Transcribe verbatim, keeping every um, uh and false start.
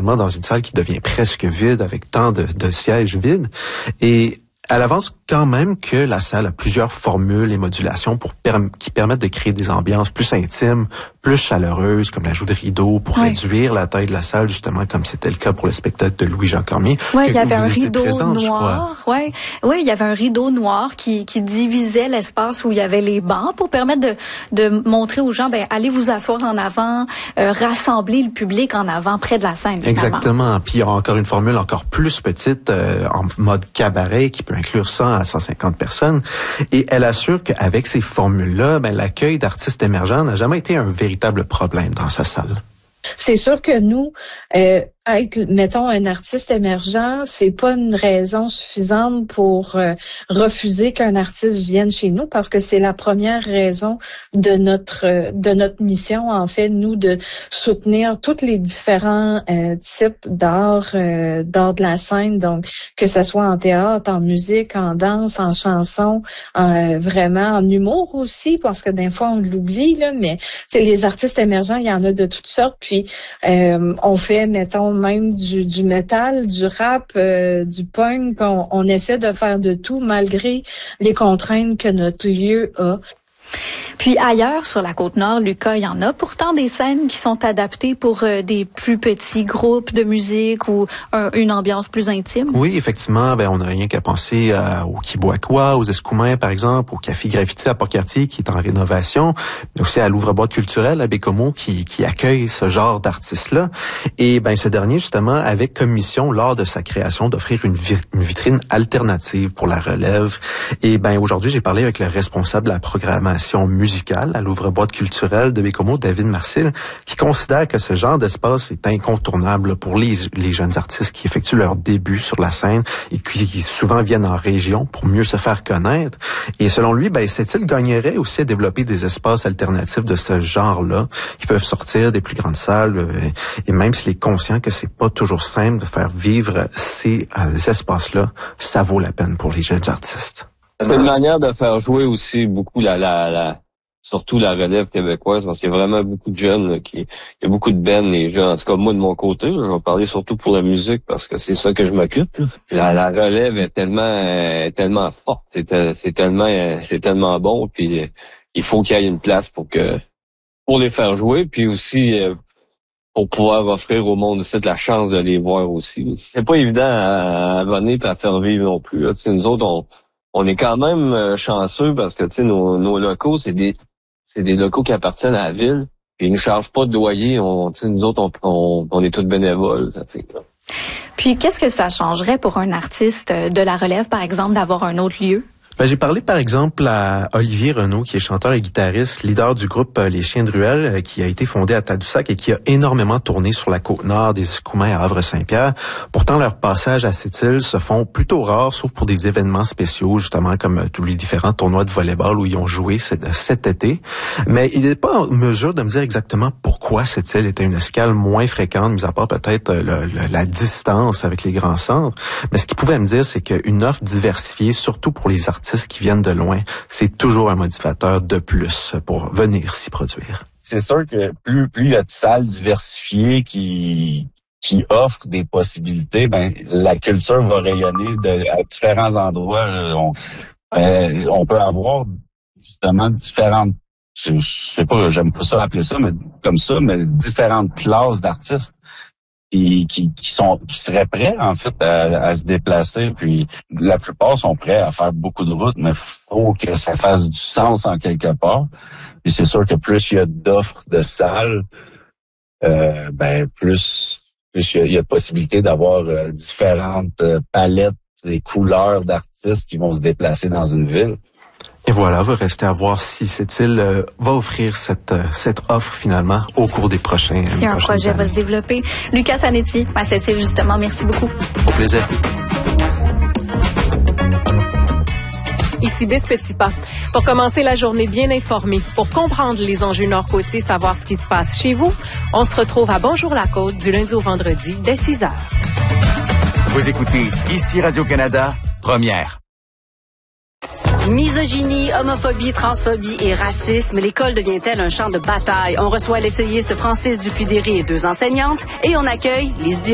finalement dans une salle qui devient presque vide avec tant de, de sièges vides. Et elle avance quand même que la salle a plusieurs formules et modulations pour perm- qui permettent de créer des ambiances plus intimes, plus chaleureuses, comme l'ajout de rideaux pour oui. réduire la taille de la salle, justement, comme c'était le cas pour le spectacle de Louis-Jean Cormier. Oui, il y avait un rideau présente, noir. Oui, oui, il y avait un rideau noir qui, qui divisait l'espace où il y avait les bancs pour permettre de, de montrer aux gens, ben allez vous asseoir en avant, euh, rassembler le public en avant, près de la scène. Finalement. Exactement. Puis il y a encore une formule encore plus petite, euh, en mode cabaret, qui peut inclure cent à cent cinquante personnes. Et elle assure qu'avec ces formules-là, ben, l'accueil d'artistes émergents n'a jamais été un véritable problème dans sa salle. C'est sûr que nous, euh, être, mettons, un artiste émergent, c'est pas une raison suffisante pour euh, refuser qu'un artiste vienne chez nous, parce que c'est la première raison de notre euh, de notre mission, en fait, nous, de soutenir tous les différents euh, types d'art, euh, d'art de la scène, donc que ce soit en théâtre, en musique, en danse, en chanson, euh, vraiment en humour aussi, parce que des fois on l'oublie, là, mais les artistes émergents, il y en a de toutes sortes, puis euh, on fait, mettons, même du, du métal, du rap, euh, du punk. On, on essaie de faire de tout malgré les contraintes que notre lieu a. Puis ailleurs, sur la Côte-Nord, Lucas, il y en a pourtant des scènes qui sont adaptées pour euh, des plus petits groupes de musique ou un, une ambiance plus intime. Oui, effectivement, ben on n'a rien qu'à penser euh, au Kiboakois, aux Escoumins, par exemple, au Café Graffiti à Port-Cartier, qui est en rénovation, mais aussi à l'Ouvre-boîte culturelle à Bécomo, qui, qui accueille ce genre d'artistes-là. Et ben ce dernier, justement, avait comme mission, lors de sa création, d'offrir une, vi- une vitrine alternative pour la relève. Et ben aujourd'hui, j'ai parlé avec le responsable de la programmation musicale à l'Ouvre-boîte culturelle de Bécomo, David Marcil, qui considère que ce genre d'espace est incontournable pour les, les jeunes artistes qui effectuent leur début sur la scène et qui, qui souvent viennent en région pour mieux se faire connaître. Et selon lui, ben, cette île gagnerait aussi à développer des espaces alternatifs de ce genre-là, qui peuvent sortir des plus grandes salles, euh, et même s'il est conscient que c'est pas toujours simple de faire vivre ces euh, espaces-là, ça vaut la peine pour les jeunes artistes. C'est une manière de faire jouer aussi beaucoup la, la, la surtout la relève québécoise, parce qu'il y a vraiment beaucoup de jeunes là, qui, il y a beaucoup de bands, les jeunes. En tout cas, moi de mon côté, là, je vais parler surtout pour la musique parce que c'est ça que je m'occupe. La, la relève est tellement, euh, tellement forte, c'est, c'est tellement, euh, c'est tellement bon, puis euh, il faut qu'il y ait une place pour que, pour les faire jouer, puis aussi euh, pour pouvoir offrir au monde ici de la chance de les voir aussi. C'est pas évident à, à venir et à faire vivre non plus. Là. Nous autres, on On est quand même chanceux parce que tu sais nos, nos locaux, c'est des c'est des locaux qui appartiennent à la ville. Puis ils nous chargent pas de loyer. On, tu sais, nous autres, on, on, on est tous bénévoles. Ça fait que... Puis qu'est-ce que ça changerait pour un artiste de la relève, par exemple, d'avoir un autre lieu? Ben, j'ai parlé par exemple à Olivier Renaud, qui est chanteur et guitariste, leader du groupe Les Chiens de Ruelle, qui a été fondé à Tadoussac et qui a énormément tourné sur la Côte-Nord, des Escoumins à Havre-Saint-Pierre. Pourtant, leurs passages à cette île se font plutôt rares, sauf pour des événements spéciaux, justement comme tous les différents tournois de volleyball où ils ont joué cet été. Mais il n'est pas en mesure de me dire exactement pourquoi cette île était une escale moins fréquente, mis à part peut-être le, le, la distance avec les grands centres. Mais ce qu'il pouvait me dire, c'est qu'une offre diversifiée, surtout pour les artistes qui viennent de loin, c'est toujours un motivateur de plus pour venir s'y produire. C'est sûr que plus plus il y a de salles diversifiées qui qui offrent des possibilités, ben la culture va rayonner de, à différents endroits. On, euh, on peut avoir justement différentes, je, je sais pas, j'aime pas ça appeler ça, mais comme ça, mais différentes classes d'artistes. Qui, qui, qui sont qui seraient prêts en fait à, à se déplacer, puis la plupart sont prêts à faire beaucoup de routes, mais faut que ça fasse du sens en quelque part. Puis c'est sûr que plus il y a d'offres de salles, euh, ben plus plus il y a, il y a de possibilités d'avoir euh, différentes euh, palettes et couleurs d'artistes qui vont se déplacer dans une ville. Et voilà, va rester à voir si cette île euh, va offrir cette euh, cette offre finalement au cours des prochains. Si un projet années. va se développer. Lucas Zanetti, à cette île justement, merci beaucoup. Au plaisir. Ici Biss Petitpas. Pour commencer la journée bien informée, pour comprendre les enjeux nord-côtiers, savoir ce qui se passe chez vous, on se retrouve à Bonjour la Côte du lundi au vendredi dès six heures. Vous écoutez ici Radio-Canada, première. Misogynie, homophobie, transphobie et racisme, l'école devient-elle un champ de bataille? On reçoit l'essayiste Francis Dupuy-Derry et deux enseignantes et on accueille Lise